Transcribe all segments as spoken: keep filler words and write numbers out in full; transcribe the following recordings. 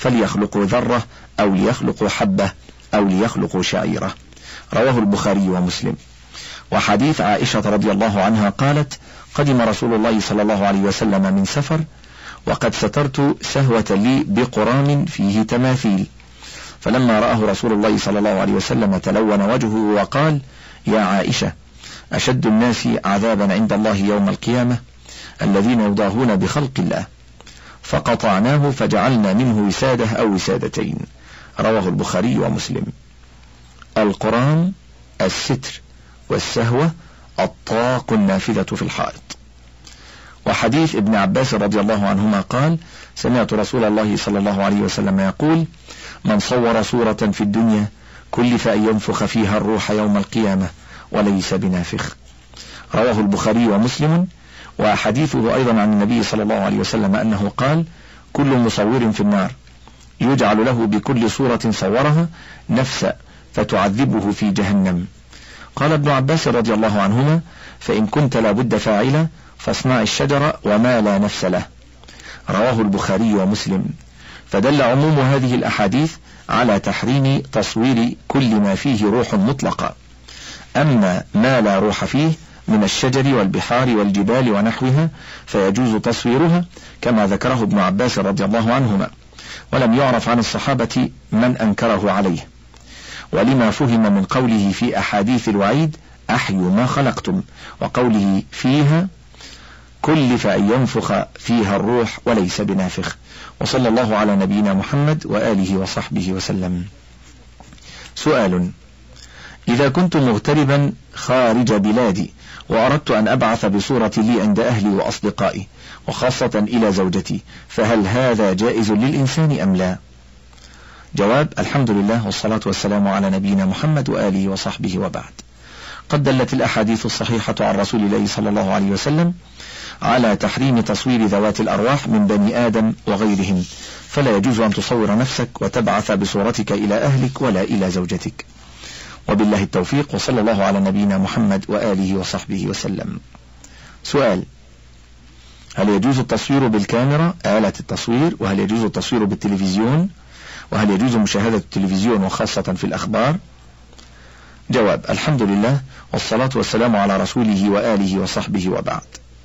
فليخلقوا ذرة أو ليخلقوا حبة أو ليخلقوا شعيرة. رواه البخاري ومسلم. وحديث عائشة رضي الله عنها قالت: قدم رسول الله صلى الله عليه وسلم من سفر وقد سترت سهوة لي بقرام فيه تماثيل، فلما رآه رسول الله صلى الله عليه وسلم تلون وجهه وقال: يا عائشة، أشد الناس عذابا عند الله يوم القيامة الذين يضاهون بخلق الله، فقطعناه فجعلنا منه وسادة أو وسادتين. رواه البخاري ومسلم. القرام الستر، والسهوة الطاق النافذة في الحائط. وحديث ابن عباس رضي الله عنهما قال: سمعت رسول الله صلى الله عليه وسلم يقول: من صور صورة في الدنيا كلف أن ينفخ فيها الروح يوم القيامة وليس بنافخ. رواه البخاري ومسلم. وحديثه أيضا عن النبي صلى الله عليه وسلم أنه قال: كل مصور في النار يجعل له بكل صورة صورها نفسا فتعذبه في جهنم. قال ابن عباس رضي الله عنهما: فإن كنت لابد فاعلا فاصنع الشجر وما لا نفس له. رواه البخاري ومسلم. فدل عموم هذه الأحاديث على تحريم تصوير كل ما فيه روح مطلقة، أما ما لا روح فيه من الشجر والبحار والجبال ونحوها فيجوز تصويرها كما ذكره ابن عباس رضي الله عنهما، ولم يعرف عن الصحابة من أنكره عليه، ولما فهم من قوله في أحاديث الوعيد: أحيوا ما خلقتم، وقوله فيها: كلف أن ينفخ فيها الروح وليس بنافخ. وصلى الله على نبينا محمد وآله وصحبه وسلم. سؤال: إذا كنت مغتربا خارج بلادي وأردت أن أبعث بصورة لي عند أهلي وأصدقائي وخاصة إلى زوجتي، فهل هذا جائز للإنسان أم لا؟ جواب: الحمد لله والصلاة والسلام على نبينا محمد وآله وصحبه وبعد. قد دلت الأحاديث الصحيحة عن رسول الله صلى الله عليه وسلم على تحريم تصوير ذوات الأرواح من بني آدم وغيرهم، فلا يجوز أن تصور نفسك وتبعث بصورتك إلى أهلك ولا إلى زوجتك. وبالله التوفيق، وصلى الله على نبينا محمد وآله وصحبه وسلم. سؤال: هل يجوز التصوير بالكاميرا آلة التصوير؟ وهل يجوز التصوير بالتلفزيون؟ وهل يجوز مشاهدة التلفزيون وخاصة في الأخبار؟ جواب: الحمد لله والصلاة والسلام على رسوله وآله وصحبه وبعد.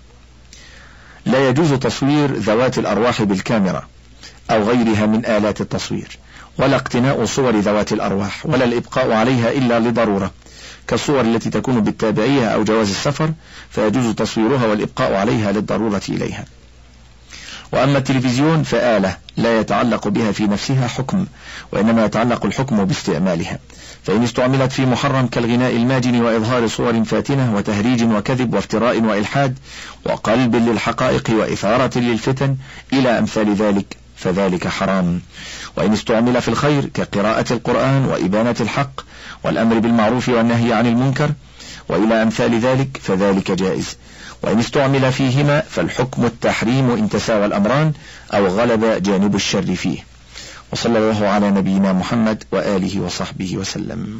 لا يجوز تصوير ذوات الأرواح بالكاميرا أو غيرها من آلات التصوير، ولا اقتناء صور ذوات الأرواح، ولا الإبقاء عليها إلا لضرورة، كالصور التي تكون بالتابعية أو جواز السفر، فيجوز تصويرها والإبقاء عليها للضرورة إليها. وأما التلفزيون فآلة لا يتعلق بها في نفسها حكم، وإنما يتعلق الحكم باستعمالها، فإن استعملت في محرم كالغناء الماجن وإظهار صور فاتنة وتهريج وكذب وافتراء وإلحاد وقلب للحقائق وإثارة للفتن إلى أمثال ذلك فذلك حرام. وإن استعمل في الخير كقراءة القرآن وإبانة الحق والأمر بالمعروف والنهي عن المنكر وإلى أمثال ذلك فذلك جائز. وإن استعمل فيهما فالحكم التحريم إن تساوى الأمران أو غلب جانب الشر فيه. وصلى الله على نبينا محمد وآله وصحبه وسلم.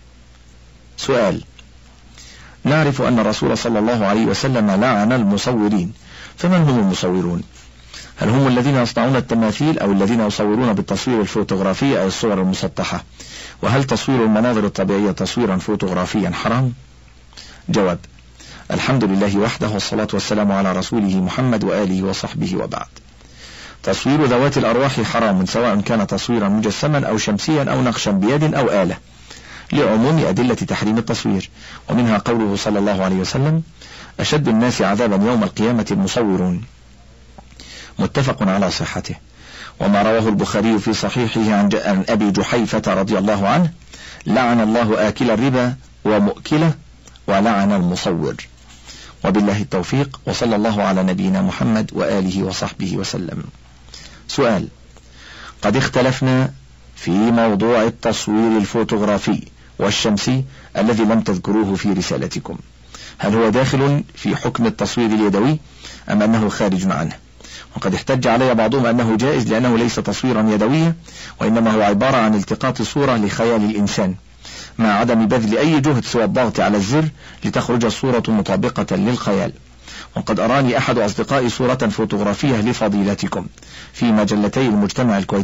سؤال: نعرف أن الرسول صلى الله عليه وسلم لعن المصورين، فمن هم المصورون؟ هل هم الذين يصنعون التماثيل أو الذين يصورون بالتصوير الفوتوغرافي أي الصور المسطحة؟ وهل تصوير المناظر الطبيعية تصويرا فوتوغرافيا حرام؟ جواب: الحمد لله وحده والصلاة والسلام على رسوله محمد وآله وصحبه وبعد. تصوير ذوات الأرواح حرام، سواء كان تصويرا مجسما أو شمسيا أو نقشا بيد أو آلة، لعموم أدلة تحريم التصوير، ومنها قوله صلى الله عليه وسلم: أشد الناس عذابا يوم القيامة المصورون، متفق على صحته. وما رواه البخاري في صحيحه عن أبي جحيفة رضي الله عنه: لعن الله آكل الربا ومؤكله ولعن المصور. وبالله التوفيق، وصلى الله على نبينا محمد وآله وصحبه وسلم. سؤال: قد اختلفنا في موضوع التصوير الفوتوغرافي والشمسي الذي لم تذكروه في رسالتكم، هل هو داخل في حكم التصوير اليدوي أم أنه خارج عنه؟ وقد احتج علي بعضهم أنه جائز لأنه ليس تصويرا يدويا، وإنما هو عبارة عن التقاط صورة لخيال الإنسان مع عدم بذل أي جهد سوى الضغط على الزر لتخرج الصورة مطابقة للخيال. وقد أراني أحد أصدقائي صورة فوتوغرافية لفضيلتكم في مجلتي المجتمع الكويتي